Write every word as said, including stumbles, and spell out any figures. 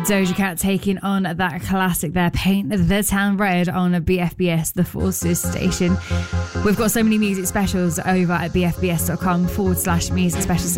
Doja Cat taking on that classic there, Paint the Town Red, on B F B S, the Forces station. We've got so many music specials over at bfbs.com forward slash music specials.